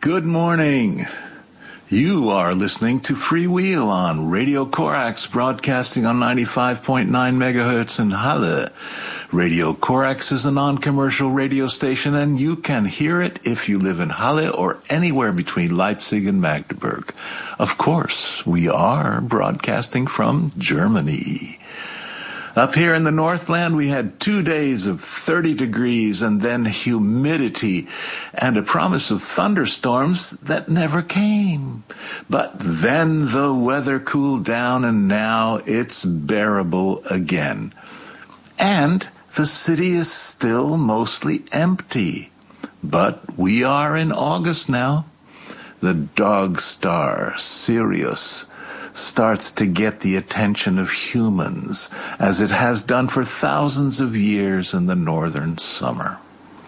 Good morning. You are listening to Freewheel on Radio Corax, broadcasting on 95.9 megahertz in Halle. Radio Corax is a non-commercial radio station, and you can hear it if you live in Halle or anywhere between Leipzig and Magdeburg. Of course, we are broadcasting from Germany. Up here in the Northland, we had 2 days of 30 degrees and then humidity and a promise of thunderstorms that never came. But then the weather cooled down and now it's bearable again. And the city is still mostly empty. But we are in August now. The dog star, Sirius, starts to get the attention of humans, as it has done for thousands of years in the northern summer.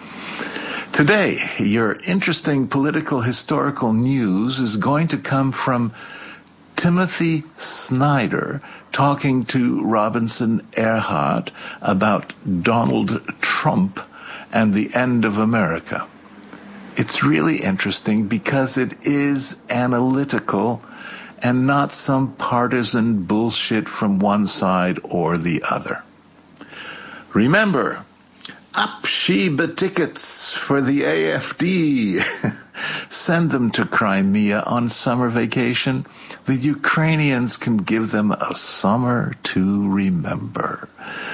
Today, your interesting political historical news is going to come from Timothy Snyder talking to Robinson Erhardt about Donald Trump and the end of America. It's really interesting because it is analytical and not some partisan bullshit from one side or the other. Remember, Abschiebe tickets for the AfD. Send them to Crimea on summer vacation. The Ukrainians can give them a summer to remember.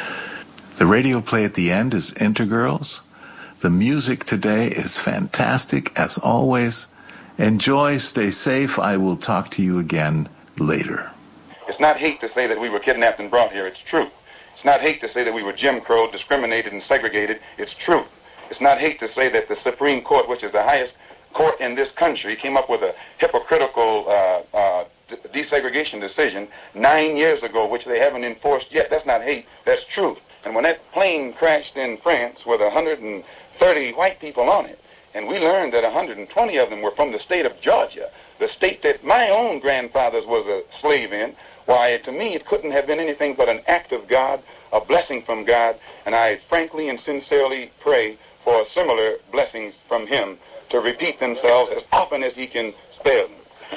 The radio play at the end is Intergirls. The music today is fantastic, as always. Enjoy, stay safe. I will talk to you again later. It's not hate to say that we were kidnapped and brought here. It's truth. It's not hate to say that we were Jim Crow, discriminated and segregated. It's truth. It's not hate to say that the Supreme Court, which is the highest court in this country, came up with a hypocritical desegregation decision 9 years ago, which they haven't enforced yet. That's not hate. That's truth. And when that plane crashed in France with 130 white people on it, and we learned that 120 of them were from the state of Georgia, the state that my own grandfather was a slave in. Why, to me, it couldn't have been anything but an act of God, a blessing from God, and I frankly and sincerely pray for similar blessings from him to repeat themselves as often as he can spare them.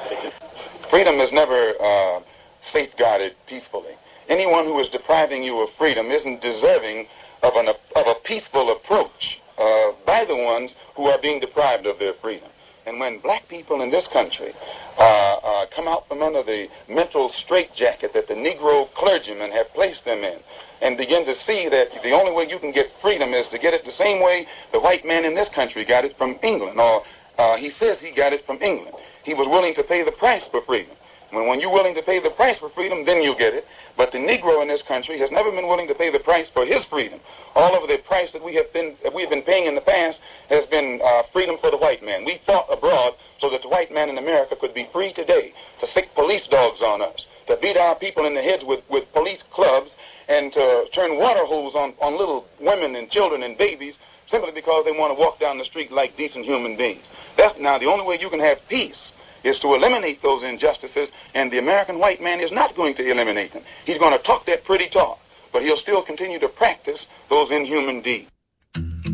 Freedom is never safeguarded peacefully. Anyone who is depriving you of freedom isn't deserving of a peaceful approach by the ones who are being deprived of their freedom. And when black people in this country come out from under the mental straitjacket that the Negro clergymen have placed them in, and begin to see that the only way you can get freedom is to get it the same way the white man in this country got it from England, or he says he got it from England. He was willing to pay the price for freedom. When you're willing to pay the price for freedom, then you get it. But the Negro in this country has never been willing to pay the price for his freedom. All of the price that we have been paying in the past has been freedom for the white man. We fought abroad so that the white man in America could be free today to sick police dogs on us, to beat our people in the heads with police clubs, and to turn water hose on little women and children and babies simply because they want to walk down the street like decent human beings. Now the only way you can have peace is to eliminate those injustices, and the American white man is not going to eliminate them. He's going to talk that pretty talk, but he'll still continue to practice those inhuman deeds.